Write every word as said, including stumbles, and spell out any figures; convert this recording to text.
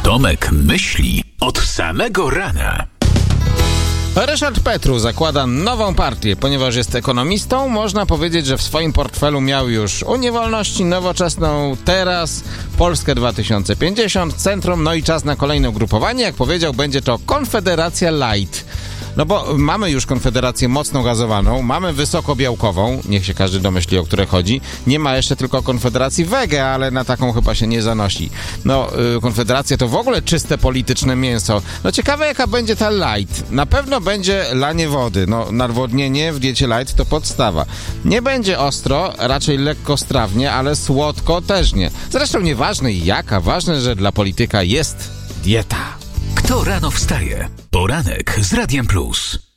Tomek myśli od samego rana. Ryszard Petru zakłada nową partię. Ponieważ jest ekonomistą, można powiedzieć, że w swoim portfelu miał już Unię Wolności, Nowoczesną, Teraz, Polskę dwa tysiące pięćdziesiąt, Centrum, no i czas na kolejne ugrupowanie. Jak powiedział, będzie to Konfederacja Light. No bo mamy już Konfederację mocno gazowaną, mamy wysokobiałkową, niech się każdy domyśli, o które chodzi. Nie ma jeszcze tylko Konfederacji wege, ale na taką chyba się nie zanosi. No, yy, Konfederacja to w ogóle czyste polityczne mięso. No ciekawe, jaka będzie ta light. Na pewno będzie lanie wody. No, nawodnienie w diecie light to podstawa. Nie będzie ostro, raczej lekko strawnie, ale słodko też nie. Zresztą nieważne jaka, ważne, że dla polityka jest dieta. Kto rano wstaje? Poranek z Radiem Plus.